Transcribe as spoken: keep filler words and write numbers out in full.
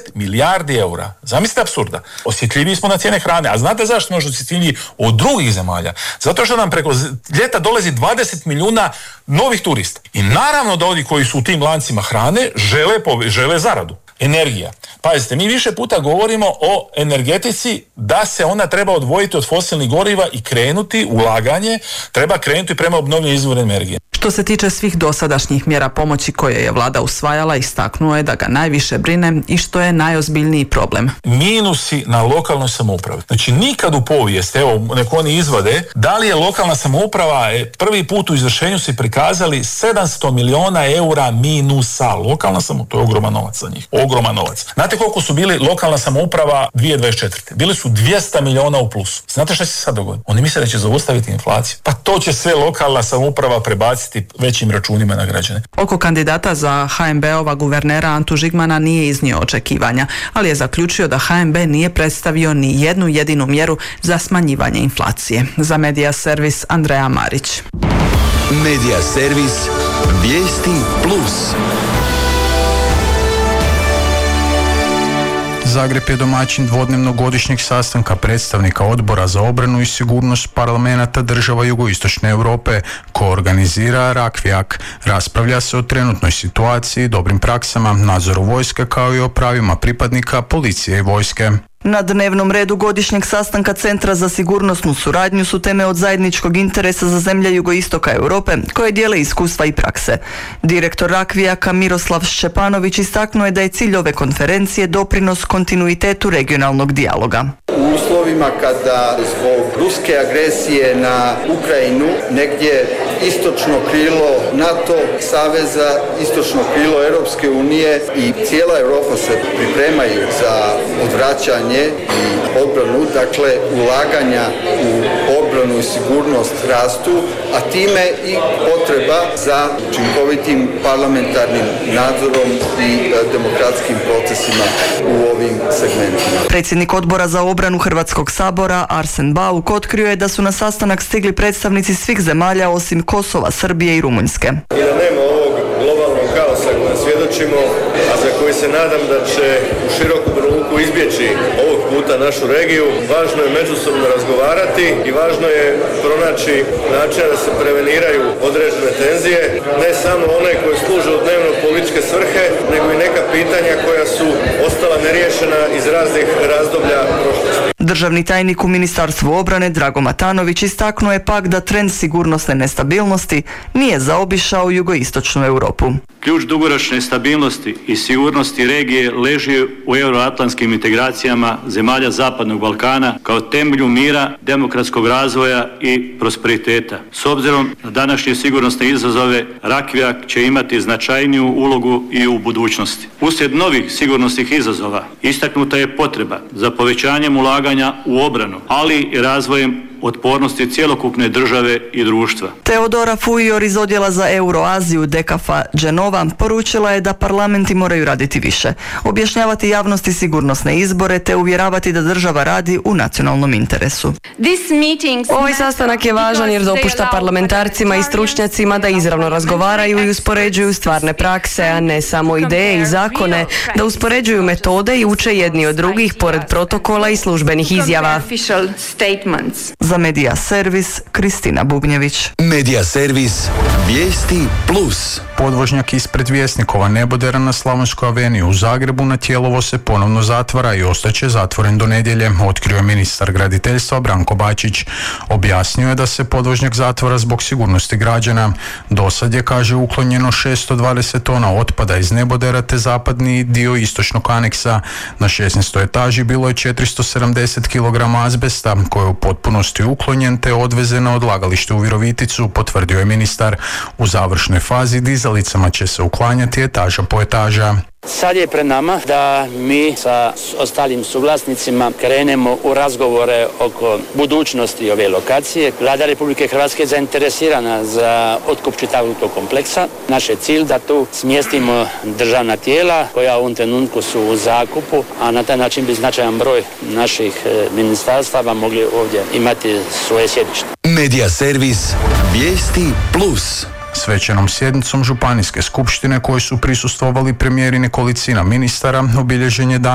deset milijardi eura. Zamislite apsurda. Osjetljiviji smo na cijene hrane. A znate zašto smo osjetljiviji od drugih zemalja? Zato što nam preko ljeta dolazi dvadeset milijuna novih turista. I naravno da oni koji su u tim lancima hrane žele, žele zaradu. Energija. Pazite, mi više puta govorimo o energetici da se ona treba odvojiti od fosilnih goriva i krenuti, ulaganje, treba krenuti prema obnovljivim izvorima energije. Što se tiče svih dosadašnjih mjera pomoći koje je vlada usvajala, istaknuo je da ga najviše brine i što je najozbiljniji problem. Minusi na lokalnoj samoupravi. Znači nikad u povijesti, evo neko oni izvade, da li je lokalna samouprava prvi put u izvršenju se prikazali sedamsto milijuna eura minusa. Lokalna samouprava, to je ogroman novac za njih. Ogroman novac. Znate koliko su bili lokalna samouprava dvije tisuće dvadeset četvrte. Bili su dvjesto milijuna u plusu. Znate šta će se sad dogoditi? Oni misle da će zaustaviti inflaciju. Pa to će sve lokalna samouprava prebaciti većim računima na građane. Oko kandidata za ha en be-ova guvernera Antu Žigmana nije iznio očekivanja, ali je zaključio da ha en be nije predstavio ni jednu jedinu mjeru za smanjivanje inflacije. Za Medija servis Andreja Marić. Medija servis Vijesti plus. Zagreb je domaćin dvodnevnog godišnjeg sastanka predstavnika Odbora za obranu i sigurnost parlamenata država jugoistočne Europe, ko organizira Rakvijak. Raspravlja se o trenutnoj situaciji, dobrim praksama, nadzoru vojske kao i o pravima pripadnika policije i vojske. Na dnevnom redu godišnjeg sastanka Centra za sigurnosnu suradnju su teme od zajedničkog interesa za zemlje jugoistoka Europe koje dijele iskustva i prakse. Direktor Rakvijaka Miroslav Šćepanović istaknuo je da je cilj ove konferencije doprinos kontinuitetu regionalnog dijaloga. U uslovima kada zbog ruske agresije na Ukrajinu negdje istočno krilo NATO saveza, istočno krilo Europske unije i cijela Europa se pripremaju za odvraćanje i obranu, dakle ulaganja u obranu i sigurnost rastu, a time i potreba za učinkovitim parlamentarnim nadzorom i demokratskim procesima u ovim segmentima. Predsjednik Odbora za obranu Hrvatskog sabora Arsen Bauk otkrio je da su na sastanak stigli predstavnici svih zemalja osim Kosova, Srbije i Rumunjske. I da nema ovog globalnog kaosa koje svjedočimo, a za koji se nadam da će u širokom ruku izbjeći ovog puta našu regiju, važno je međusobno razgovarati i važno je pronaći način da se preveniraju određene tenzije, ne samo one koje služe u dnevno političke svrhe, nego i neka pitanja koja su ostala neriješena iz raznih razdoblja prošlosti. Državni tajnik u Ministarstvu obrane Drago Matanović istaknuo je pak da trend sigurnosne nestabilnosti nije zaobišao jugoistočnu Europu. Ključ dugoročne stabilnosti i sigurnosti regije leži u euroatlantskim integracijama zemalja Zapadnog Balkana kao temelju mira, demokratskog razvoja i prosperiteta. S obzirom na današnje sigurnosne izazove, Rakvijak će imati značajniju ulogu i u budućnosti. Uslijed novih sigurnosnih izazova istaknuta je potreba za povećanjem ulaganja u obranu, ali i razvojem otpornosti cjelokupne države i društva. Teodora Fuior iz odjela za Euroaziju Dekafa Genova poručila je da parlamenti moraju raditi više, objašnjavati javnosti sigurnosne izbore te uvjeravati da država radi u nacionalnom interesu. Ovaj sastanak je važan jer dopušta parlamentarcima i stručnjacima da izravno razgovaraju i uspoređuju stvarne prakse, a ne samo ideje i zakone, da uspoređuju metode i uče jedni od drugih pored protokola i službenih izjava. Za Medija servis Kristina Bubnjević. Medija servis Vijesti plus. Podvožnjak ispred Vjesnikova nebodera na Slavonskoj aveniji u Zagrebu na Tijelovo se ponovno zatvara i ostaće zatvoren do nedjelje, otkrio je ministar graditeljstva Branko Bačić. Objasnio je da se podvožnjak zatvara zbog sigurnosti građana. Dosad je, kaže, uklonjeno šesto dvadeset tona otpada iz nebodera te zapadni dio istočnog aneksa. Na šesnaestoj etaži bilo je četiristo sedamdeset kilograma azbesta koji je u potpunosti uklonjen te odvezen na odlagalište u Viroviticu, potvrdio je ministar. U završnoj fazi dizalicama će se uklanjati etaža po etaža. Sad je pred nama da mi sa ostalim suvlasnicima krenemo u razgovore oko budućnosti ove lokacije. Vlada Republike Hrvatske je zainteresirana za otkup čitavog tog kompleksa. Naš je cilj da tu smjestimo državna tijela koja u ovom trenutku su u zakupu, a na taj način bi značajan broj naših ministarstava mogli ovdje imati svoje sjedište. Medija servis Vijesti plus. Svečanom sjednicom Županijske skupštine koji su prisustvovali premijeri nekolicina ministara obilježen je dan